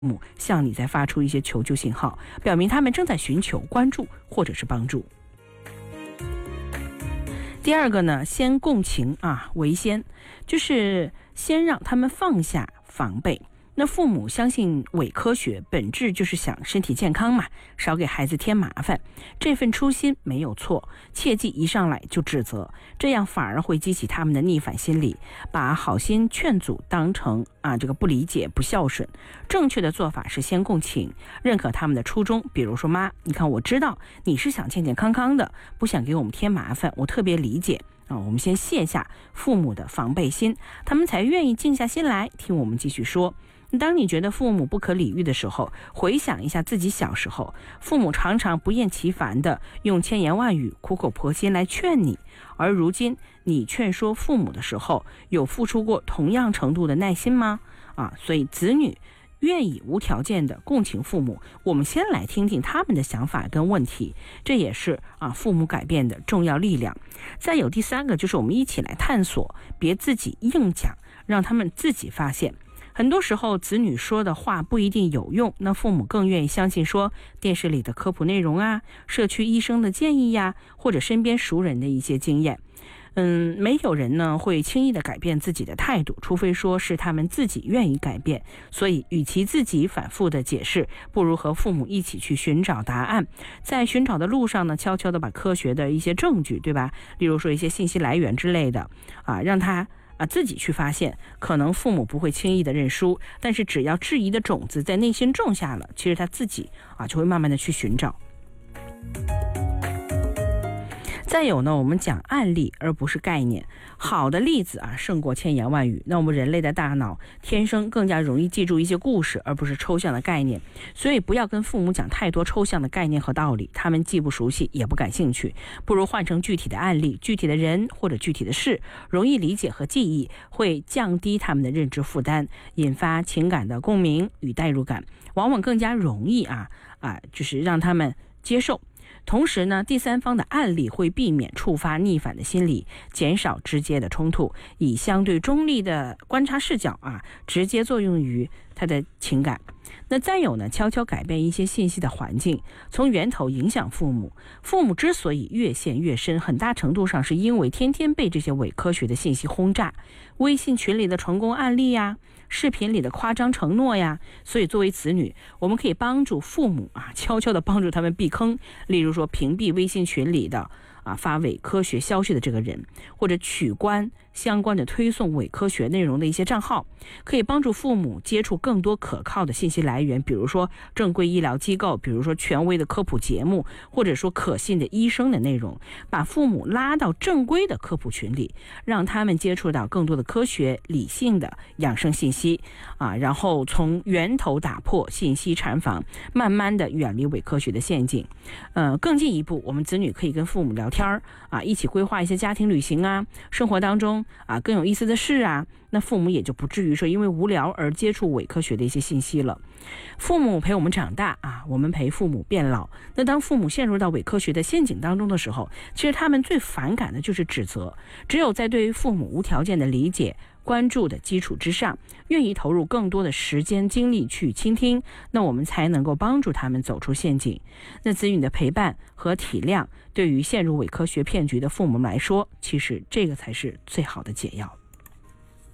母向你在发出一些求救信号，表明他们正在寻求关注或者是帮助。第二个呢，先共情为先，就是先让他们放下防备。那父母相信伪科学，本质就是想身体健康嘛，少给孩子添麻烦，这份初心没有错，切记一上来就指责，这样反而会激起他们的逆反心理，把好心劝阻当成这个不理解、不孝顺。正确的做法是先共情，认可他们的初衷，比如说妈，你看我知道你是想健健康康的，不想给我们添麻烦，我特别理解。我们先卸下父母的防备心，他们才愿意静下心来听我们继续说。当你觉得父母不可理喻的时候，回想一下自己小时候，父母常常不厌其烦地用千言万语、苦口婆心来劝你，而如今你劝说父母的时候，有付出过同样程度的耐心吗？所以子女愿意无条件的共情父母，我们先来听听他们的想法跟问题，这也是父母改变的重要力量。再有第三个，就是我们一起来探索，别自己硬讲，让他们自己发现。很多时候子女说的话不一定有用，那父母更愿意相信说电视里的科普内容社区医生的建议或者身边熟人的一些经验。没有人呢会轻易的改变自己的态度，除非说是他们自己愿意改变。所以与其自己反复的解释，不如和父母一起去寻找答案。在寻找的路上呢，悄悄的把科学的一些证据，对吧？例如说一些信息来源之类的让他自己去发现。可能父母不会轻易的认输，但是只要质疑的种子在内心种下了，其实他自己就会慢慢的去寻找。再有呢，我们讲案例而不是概念，好的例子胜过千言万语。那我们人类的大脑天生更加容易记住一些故事，而不是抽象的概念，所以不要跟父母讲太多抽象的概念和道理，他们既不熟悉也不感兴趣。不如换成具体的案例、具体的人或者具体的事，容易理解和记忆，会降低他们的认知负担，引发情感的共鸣与代入感，往往更加容易就是让他们接受。同时呢，第三方的案例会避免触发逆反的心理，减少直接的冲突，以相对中立的观察视角直接作用于他的情感。那再有呢，悄悄改变一些信息的环境，从源头影响父母。父母之所以越陷越深，很大程度上是因为天天被这些伪科学的信息轰炸，微信群里的成功案例视频里的夸张承诺所以作为子女，我们可以帮助父母悄悄地帮助他们避坑。例如说屏蔽微信群里的发伪科学消息的这个人，或者取关相关的推送伪科学内容的一些账号，可以帮助父母接触更多可靠的信息来源，比如说正规医疗机构，比如说权威的科普节目，或者说可信的医生的内容，把父母拉到正规的科普群里，让他们接触到更多的科学理性的养生信息然后从源头打破信息禅房，慢慢的远离伪科学的陷阱。更进一步，我们子女可以跟父母聊天一起规划一些家庭旅行生活当中更有意思的事那父母也就不至于说因为无聊而接触伪科学的一些信息了。父母陪我们长大我们陪父母变老。那当父母陷入到伪科学的陷阱当中的时候，其实他们最反感的就是指责。只有在对于父母无条件的理解、关注的基础之上，愿意投入更多的时间精力去倾听，那我们才能够帮助他们走出陷阱。那子女的陪伴和体谅，对于陷入伪科学骗局的父母来说，其实这个才是最好的解药。